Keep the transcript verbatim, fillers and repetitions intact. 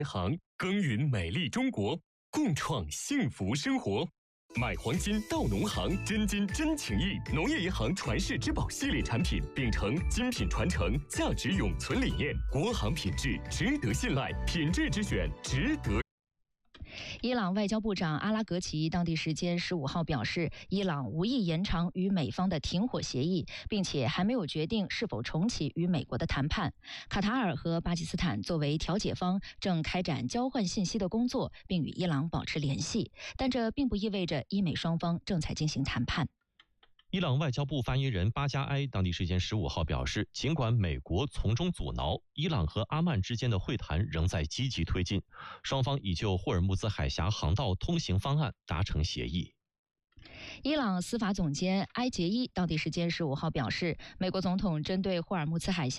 行耕耘美丽中国，共创幸福生活。买黄金到农行，真金真情意。农业银行传世之宝系列产品，秉承精品传承、价值永存理念，国行品质值得信赖，品质之选值得。 伊朗外交部长阿拉格齐当地时间十五号表示，伊朗无意延长与美方的停火协议，并且还没有决定是否重启与美国的谈判。卡塔尔和巴基斯坦作为调解方，正开展交换信息的工作，并与伊朗保持联系，但这并不意味着伊美双方正在进行谈判。 伊朗外交部发言人巴加埃当地时间十五号表示，尽管美国从中阻挠，伊朗和阿曼之间的会谈仍在积极推进，双方已就霍尔木兹海峡航道通行方案达成协议。 伊朗司法总监埃杰伊当地时间十五号表示，美国总统针对霍尔木兹海峡